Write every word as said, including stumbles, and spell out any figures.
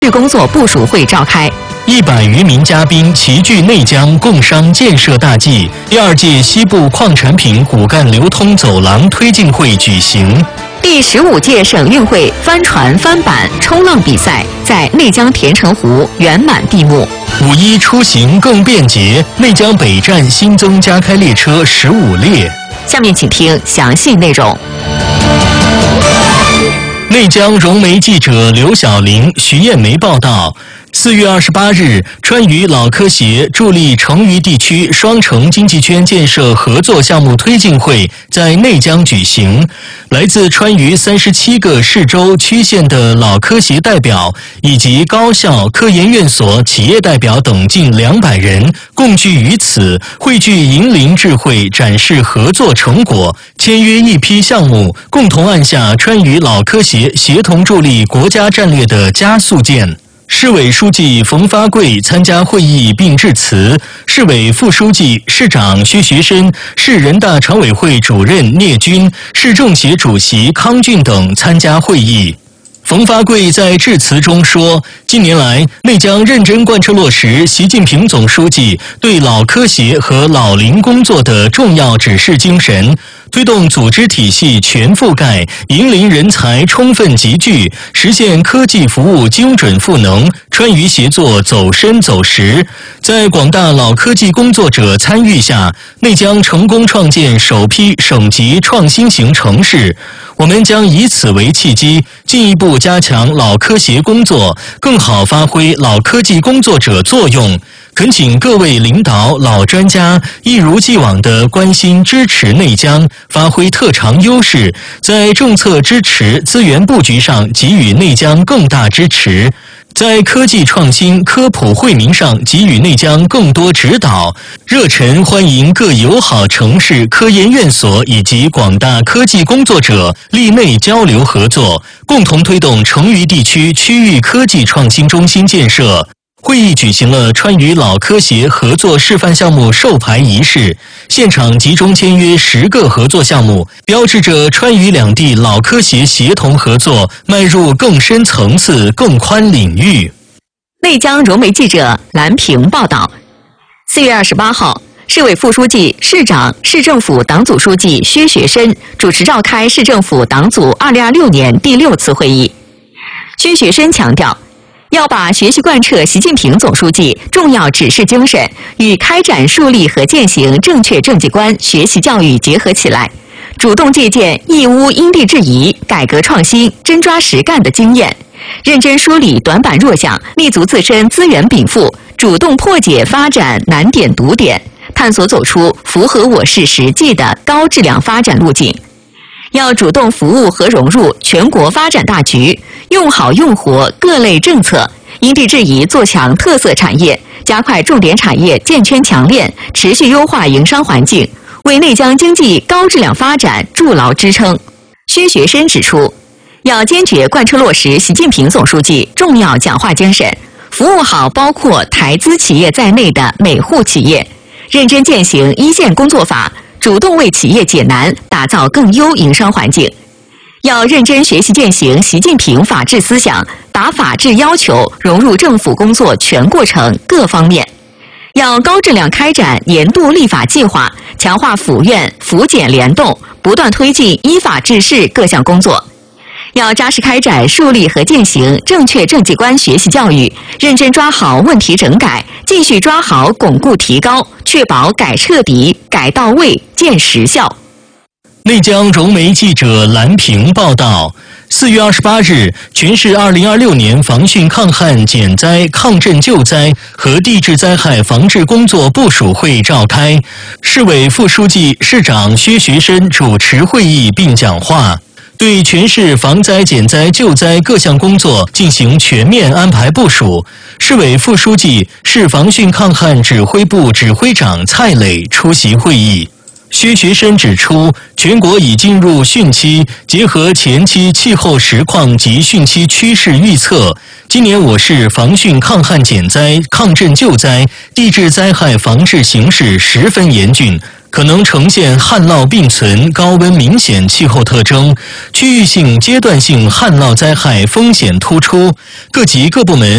工作部署会召开。 一百余名嘉宾齐聚内江共商建设大计，第二届西部矿产品骨干流通走廊推进会举行。 第十五届省运会帆船、帆板、冲浪比赛在内江田城湖圆满闭幕。 五一出行更便捷，内江北站新增加开列车十五列。 下面请听详细内容。 内江融媒记者刘晓玲、徐艳梅报道。四月二十八日，川渝老科协助力成渝地区双城经济圈建设合作项目推进会在内江举行。来自川渝三十七个市州区县的老科协代表以及高校、科研院所、企业代表等近两百人共聚于此，汇聚银林智慧，展示合作成果，签约一批项目，共同按下川渝老科协协同助力国家战略的加速键。市委书记冯发贵参加会议并致辞，市委副书记、市长薛学深、市人大常委会主任聂军、市政协主席康俊等参加会议。冯发贵在致辞中说，近年来内江认真贯彻落实习近平总书记对老科协和老龄工作的重要指示精神，推动组织体系全覆盖，银龄人才充分集聚，实现科技服务精准赋能，川渝协作走深走实。在广大老科技工作者参与下，内江成功创建首批省级创新型城市。我们将以此为契机，进一步加强老科协工作，更好发挥老科技工作者作用。恳请各位领导、老专家一如既往地关心支持内江，发挥特长优势，在政策支持、资源布局上给予内江更大支持，在科技创新、科普惠民上给予内江更多指导。热忱欢迎各友好城市科研院所以及广大科技工作者力内交流合作，共同推动成渝地区区域科技创新中心建设。会议举行了川渝老科协合作示范项目授牌仪式，现场集中签约十个合作项目，标志着川渝两地老科协协同合作迈入更深层次、更宽领域。 内江融媒记者兰平报道。四月二十八号，市委副书记、市长、市政府党组书记薛学深主持召开市政府党组二零二六年第六次会议。薛学深强调，要把学习贯彻习近平总书记重要指示精神与开展树立和践行正确政绩观学习教育结合起来，主动借鉴义乌因地制宜、改革创新、真抓实干的经验，认真梳理短板弱项，立足自身资源禀赋，主动破解发展难点堵点，探索走出符合我市实际的高质量发展路径。要主动服务和融入全国发展大局，用好用活各类政策，因地制宜做强特色产业，加快重点产业建圈强链，持续优化营商环境，为内江经济高质量发展筑牢支撑。薛学深指出，要坚决贯彻落实习近平总书记重要讲话精神，服务好包括台资企业在内的每户企业，认真践行一线工作法，主动为企业解难，打造更优营商环境。要认真学习践行习近平法治思想，把法治要求融入政府工作全过程各方面。要高质量开展年度立法计划，强化府院、府检联动，不断推进依法治市各项工作。要扎实开展树立和践行正确政绩观学习教育，认真抓好问题整改，继续抓好巩固提高，确保改彻底、改到位、见实效。 内江融媒记者兰平报道。四月二十八日，全市二零二六年防汛抗旱减灾、抗震救灾和地质灾害防治工作部署会召开，市委副书记、市长薛学深主持会议并讲话，对全市防灾减灾救灾各项工作进行全面安排部署。市委副书记、市防汛抗旱指挥部指挥长蔡磊出席会议。薛学深指出，全国已进入汛期，结合前期气候实况及汛期趋势预测，今年我市防汛抗旱减灾、抗震救灾、地质灾害防治形势十分严峻， 可能呈现旱涝并存、高温明显气候特征，区域性、阶段性旱涝灾害风险突出，各级各部门